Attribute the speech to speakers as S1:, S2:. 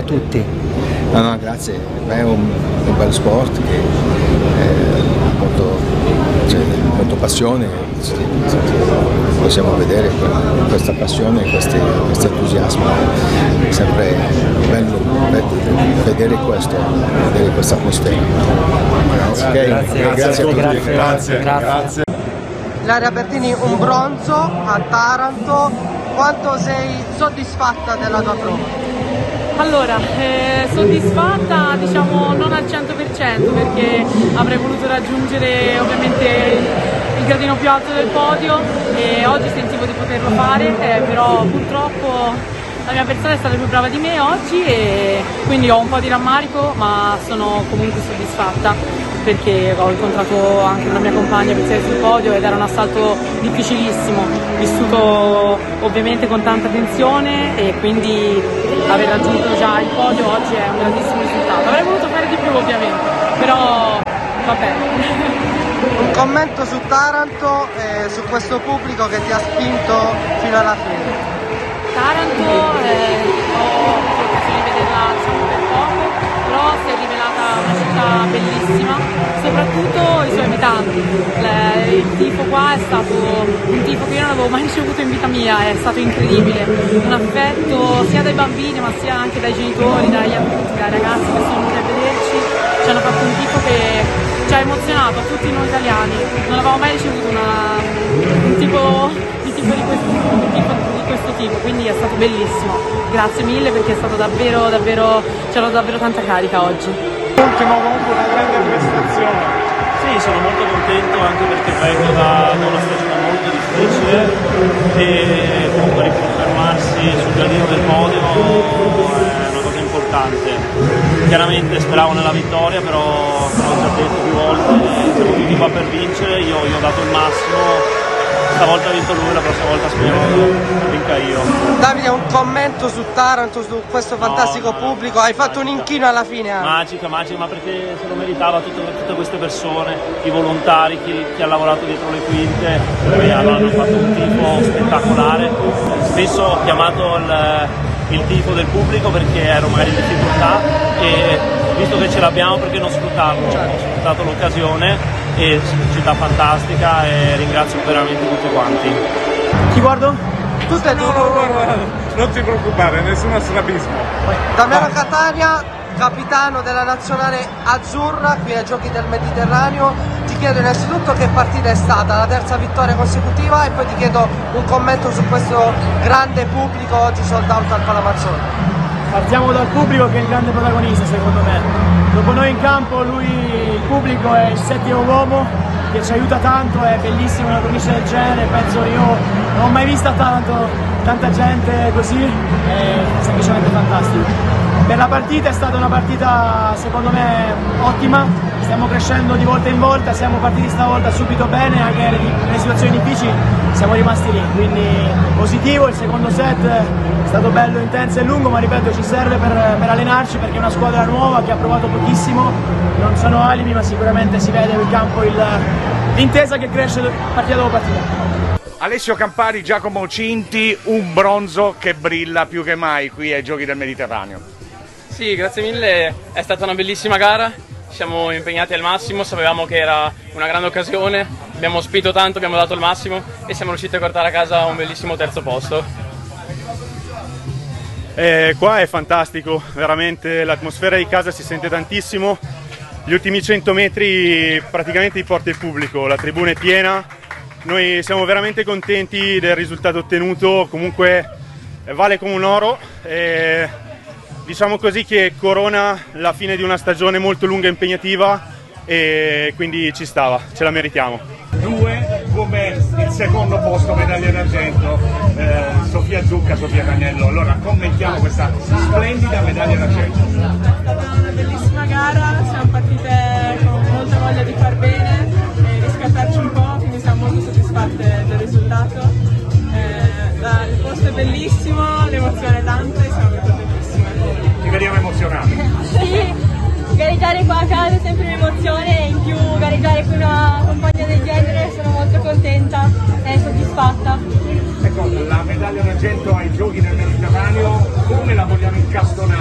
S1: tutti.
S2: No, grazie, è un bel sport che ha molto passione, possiamo vedere questa passione, questo entusiasmo, è sempre bello vedere questa atmosfera. Grazie a tutti.
S1: Grazie.
S3: Ilaria Bertini, un bronzo a Taranto, quanto sei soddisfatta della tua prova?
S4: Allora, soddisfatta diciamo non al 100% perché avrei voluto raggiungere ovviamente il gradino più alto del podio e oggi sentivo di poterlo fare, però purtroppo la mia persona è stata più brava di me oggi e quindi ho un po' di rammarico, ma sono comunque soddisfatta perché ho incontrato anche una mia compagna per salire sul podio ed era un assalto difficilissimo, vissuto ovviamente con tanta tensione e quindi aver raggiunto già il podio oggi è un grandissimo risultato. Avrei voluto fare di più ovviamente, però va bene.
S3: Un commento su Taranto e su questo pubblico che ti ha spinto fino alla fine.
S4: Taranto ho avuto l'occasione di vederla diciamo per poco, però si è rivelata una città bellissima, soprattutto i suoi abitanti. Il tifo qua è stato un tifo che io non avevo mai ricevuto in vita mia, è stato incredibile, un affetto sia dai bambini ma sia anche dai genitori, dagli adulti, dai ragazzi che sono venuti a vederci, ci hanno fatto un tifo che ci ha emozionato a tutti noi italiani, non avevamo mai ricevuto un tifo di questo tipo, quindi è stato bellissimo. Grazie mille perché è stato c'era davvero tanta carica oggi.
S5: Ultimo comunque una grande prestazione.
S6: Sì, sono molto contento anche perché vengo da una stagione molto difficile e comunque riconfermarsi sul gradino del podio è una cosa importante. Chiaramente speravo nella vittoria, però l'ho già detto più volte, siamo tutti qua per vincere, io ho dato il massimo. Stavolta ha vinto lui, la prossima volta speriamo che vinca io.
S3: Davide, un commento su Taranto, su questo fantastico pubblico, hai fatto un inchino alla fine anche.
S6: Magica, ma perché se lo meritava tutte queste persone, i volontari, chi ha lavorato dietro le quinte, hanno fatto un tifo spettacolare. Spesso ho chiamato il tifo del pubblico perché ero magari in difficoltà e visto che ce l'abbiamo perché non sfruttarlo, ho sfruttato l'occasione e città fantastica e ringrazio veramente tutti quanti.
S5: Chi guardo?
S3: Tutte e due.
S5: Non ti preoccupare, nessuno strabismo.
S3: Damiano Catania, capitano della nazionale azzurra qui ai Giochi del Mediterraneo, ti chiedo innanzitutto che partita è stata, la terza vittoria consecutiva e poi ti chiedo un commento su questo grande pubblico oggi sold out al Palamazzone.
S7: Partiamo dal pubblico che è il grande protagonista secondo me. Dopo noi in campo lui, il pubblico è il settimo uomo che ci aiuta tanto, è bellissimo una cornice del genere, penso io non ho mai visto tanta gente così, è semplicemente fantastico. Per la partita è stata una partita secondo me ottima, stiamo crescendo di volta in volta, siamo partiti stavolta subito bene, anche nelle situazioni difficili siamo rimasti lì, quindi positivo. Il secondo set è stato bello, intenso e lungo, ma ripeto ci serve per allenarci perché è una squadra nuova che ha provato pochissimo, non sono alibi ma sicuramente si vede in campo l'intesa che cresce partita dopo partita.
S5: Alessio Campari, Giacomo Cinti, un bronzo che brilla più che mai qui ai Giochi del Mediterraneo.
S8: Sì, grazie mille, è stata una bellissima gara, ci siamo impegnati al massimo, sapevamo che era una grande occasione, abbiamo spinto tanto, abbiamo dato il massimo e siamo riusciti a portare a casa un bellissimo terzo posto.
S9: Qua è fantastico, veramente l'atmosfera di casa si sente tantissimo, gli ultimi 100 metri praticamente li porta il pubblico, la tribuna è piena, noi siamo veramente contenti del risultato ottenuto, comunque vale come un oro. Diciamo così che corona la fine di una stagione molto lunga e impegnativa e quindi ci stava, ce la meritiamo.
S5: Due come il secondo posto, medaglia d'argento, Sofia Zucca, Sofia Cagnello. Allora commentiamo questa splendida medaglia d'argento.
S4: È stata una bellissima gara, siamo partite con molta voglia di far bene e riscattarci un po', quindi siamo molto soddisfatte del risultato. Il posto è bellissimo, l'emozione è tanta e siamo molto bellissime.
S5: Ti vediamo emozionati.
S10: Sì, gareggiare qua a casa è sempre un'emozione e in più gareggiare con una compagna del genere sono molto contenta e soddisfatta.
S5: Ecco, la medaglia d'argento ai Giochi del Mediterraneo, come la vogliamo incastonare?